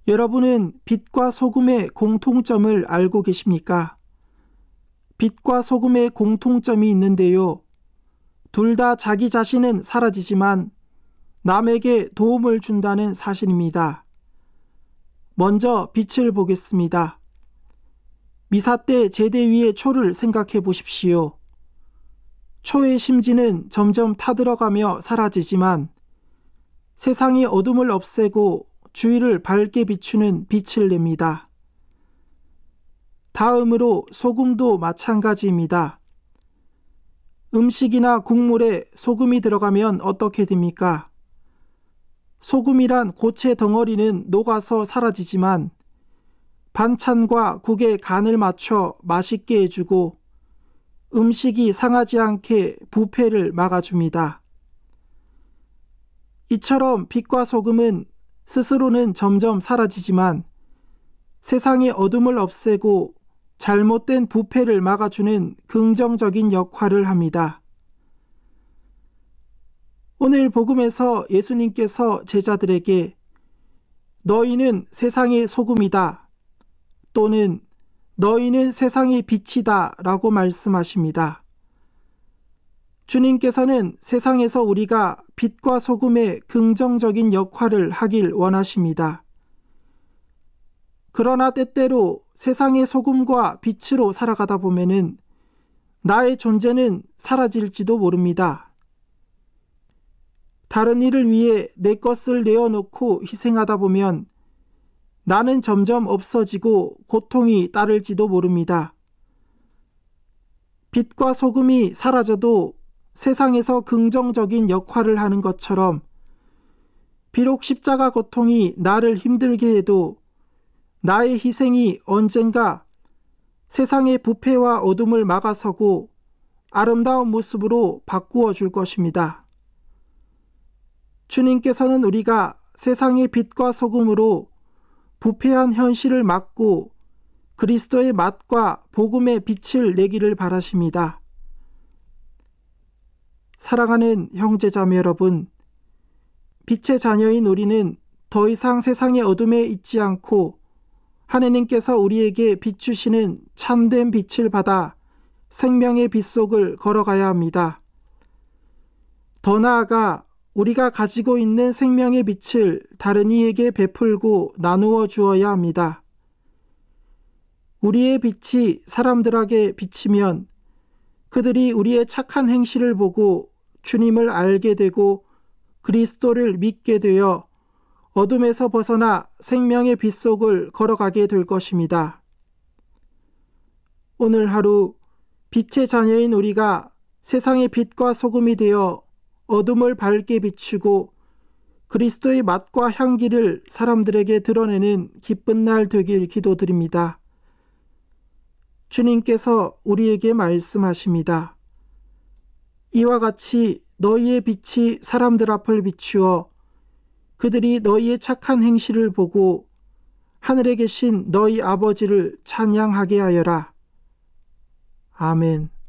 여러분은 빛과 소금의 공통점을 알고 계십니까? 빛과 소금의 공통점이 있는데요. 둘 다 자기 자신은 사라지지만 남에게 도움을 준다는 사실입니다. 먼저 빛을 보겠습니다. 미사 때 제대 위의 초를 생각해 보십시오. 초의 심지는 점점 타들어가며 사라지지만 세상의 어둠을 없애고 주위를 밝게 비추는 빛을 냅니다. 다음으로 소금도 마찬가지입니다. 음식이나 국물에 소금이 들어가면 어떻게 됩니까? 소금이란 고체 덩어리는 녹아서 사라지지만 반찬과 국의 간을 맞춰 맛있게 해주고 음식이 상하지 않게 부패를 막아줍니다. 이처럼 빛과 소금은 스스로는 점점 사라지지만 세상의 어둠을 없애고 잘못된 부패를 막아주는 긍정적인 역할을 합니다. 오늘 복음에서 예수님께서 제자들에게 너희는 세상의 소금이다 또는 너희는 세상의 빛이다 라고 말씀하십니다. 주님께서는 세상에서 우리가 빛과 소금의 긍정적인 역할을 하길 원하십니다. 그러나 때때로 세상의 소금과 빛으로 살아가다 보면은 나의 존재는 사라질지도 모릅니다. 다른 일을 위해 내 것을 내어놓고 희생하다 보면 나는 점점 없어지고 고통이 따를지도 모릅니다. 빛과 소금이 사라져도 세상에서 긍정적인 역할을 하는 것처럼 비록 십자가 고통이 나를 힘들게 해도 나의 희생이 언젠가 세상의 부패와 어둠을 막아서고 아름다운 모습으로 바꾸어 줄 것입니다. 주님께서는 우리가 세상의 빛과 소금으로 부패한 현실을 막고 그리스도의 맛과 복음의 빛을 내기를 바라십니다. 사랑하는 형제자매 여러분, 빛의 자녀인 우리는 더 이상 세상의 어둠에 있지 않고 하느님께서 우리에게 비추시는 참된 빛을 받아 생명의 빛 속을 걸어가야 합니다. 더 나아가 우리가 가지고 있는 생명의 빛을 다른 이에게 베풀고 나누어 주어야 합니다. 우리의 빛이 사람들에게 비치면 그들이 우리의 착한 행실을 보고 주님을 알게 되고 그리스도를 믿게 되어 어둠에서 벗어나 생명의 빛 속을 걸어가게 될 것입니다. 오늘 하루 빛의 자녀인 우리가 세상의 빛과 소금이 되어 어둠을 밝게 비추고 그리스도의 맛과 향기를 사람들에게 드러내는 기쁜 날 되길 기도드립니다. 주님께서 우리에게 말씀하십니다. 이와 같이 너희의 빛이 사람들 앞을 비추어 그들이 너희의 착한 행실을 보고 하늘에 계신 너희 아버지를 찬양하게 하여라. 아멘.